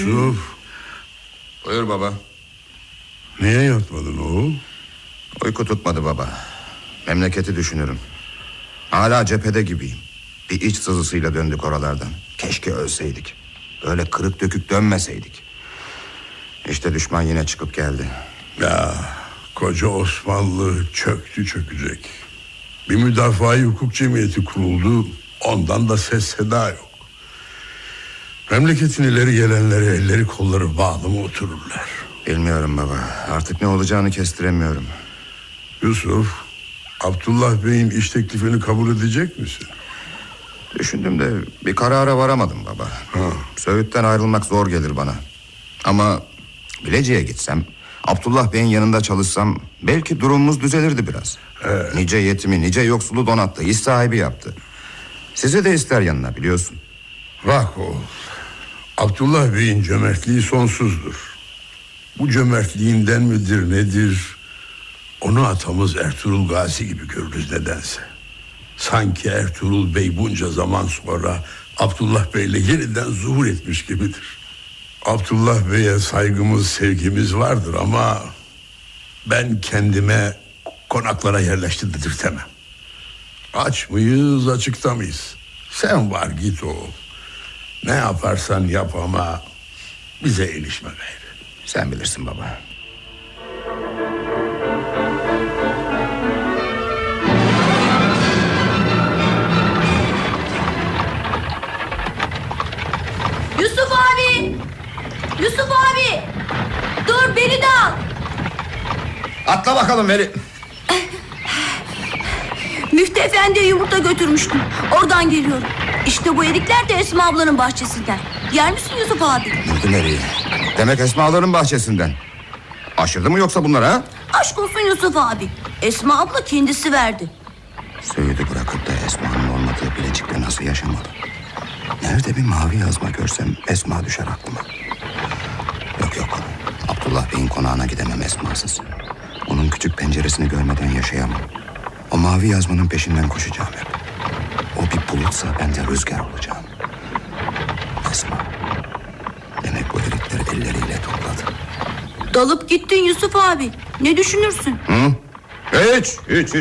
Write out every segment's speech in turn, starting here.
Yusuf. Buyur baba. Niye yatmadın oğul? Uyku tutmadı baba. Memleketi düşünürüm. Hala cephede gibiyim. Bir iç sızısıyla döndük oralardan. Keşke ölseydik. Böyle kırık dökük dönmeseydik. İşte düşman yine çıkıp geldi. Ya koca Osmanlı çöktü çökecek. Bir müdafaa-i hukuk cemiyeti kuruldu. Ondan da ses seda yok. Memleketin ileri gelenleri elleri kolları bağlı mı otururlar? Bilmiyorum baba. Artık ne olacağını kestiremiyorum. Yusuf, Abdullah Bey'in iş teklifini kabul edecek misin? Düşündüm de bir karara varamadım baba. Söğüt'ten ayrılmak zor gelir bana. Ama Bilecik'e gitsem, Abdullah Bey'in yanında çalışsam belki durumumuz düzelirdi biraz. Nice yetimi, nice yoksulu donattı, iş sahibi yaptı. Sizi de ister yanına, biliyorsun. Bak oğul, Abdullah Bey'in cömertliği sonsuzdur. Bu cömertliğinden midir nedir? Onu atamız Ertuğrul Gazi gibi görürüz nedense. Sanki Ertuğrul Bey bunca zaman sonra Abdullah Bey'le yeniden zuhur etmiş gibidir. Abdullah Bey'e saygımız, sevgimiz vardır ama ben kendime konaklara yerleşti dedirtemem. Aç mıyız, açıkta mıyız? Sen var git oğul. Ne yaparsan yap ama bize ilişme gayrı. Sen bilirsin baba. Yusuf abi! Yusuf abi! Dur, beni de al. Atla bakalım Veli. Müftü Efendi'ye yumurta götürmüştüm. Oradan geliyorum. İşte bu erikler de Esma ablanın bahçesinden. Yer misin Yusuf abi? Müftü nereye? Demek Esma'ların bahçesinden. Aşırdı mı yoksa bunlar ha? Aşk olsun Yusuf abi. Esma abla kendisi verdi. Söğüt'ü bırakıp da Esma'nın olmadığı Bilecik'te nasıl yaşamalı? Nerede bir mavi yazma görsem Esma düşer aklıma. Yok. Abdullah Bey'in konağına gidemem Esma'sız. Onun küçük penceresini görmeden yaşayamam. O mavi yazmanın peşinden koşacağım hep. O bir bulutsa ben de rüzgar olacağım. Esma. Demek bu erikleri elleriyle topladı. Dalıp gittin Yusuf abi. Ne düşünürsün? Hiç.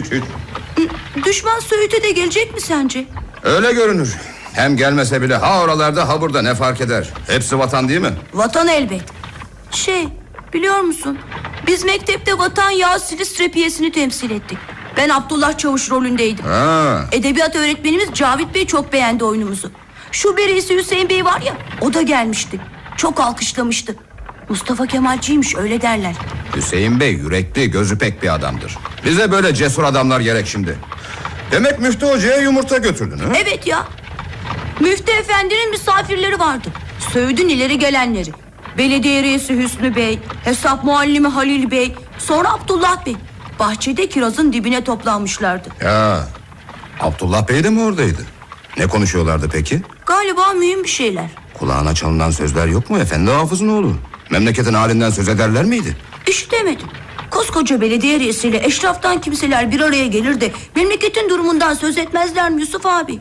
Düşman Söğüt'e de gelecek mi sence? Öyle görünür. Hem gelmese bile ha oralarda ha burada ne fark eder? Hepsi vatan değil mi? Vatan elbet. Biliyor musun? Biz mektepte vatan yağı Silis repiyesini temsil ettik. Ben Abdullah Çavuş rolündeydim. Edebiyat öğretmenimiz Cavit Bey çok beğendi oyunumuzu. Şube reisi Hüseyin Bey var ya, o da gelmişti. Çok alkışlamıştı. Mustafa Kemalciymiş, öyle derler. Hüseyin Bey yürekli, gözü pek bir adamdır. Bize böyle cesur adamlar gerek şimdi. Demek Müftü Hoca'ya yumurta götürdün ha? Evet ya. Müftü Efendi'nin misafirleri vardı. Söğüt'ün ileri gelenleri. Belediye reisi Hüsnü Bey, hesap muallimi Halil Bey, sonra Abdullah Bey. Bahçede kirazın dibine toplanmışlardı. Ya, Abdullah Bey de mi oradaydı? Ne konuşuyorlardı peki? Galiba mühim bir şeyler. Kulağına çalınan sözler yok mu efendi hafızın oğlu? Memleketin halinden söz ederler miydi? İşitemedim. Koskoca belediye reisiyle eşraftan kimseler bir araya gelir de memleketin durumundan söz etmezler mi Yusuf abi?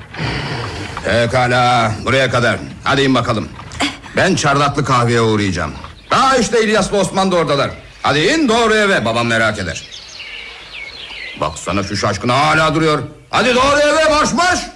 Pekala, buraya kadar. Hadi in bakalım. Ben Çardaklı kahveye uğrayacağım. İşte İlyas'la Osman da oradalar. Hadi in doğru eve, babam merak eder. Baksana şu şaşkın hala duruyor. Hadi doğru eve, marş marş.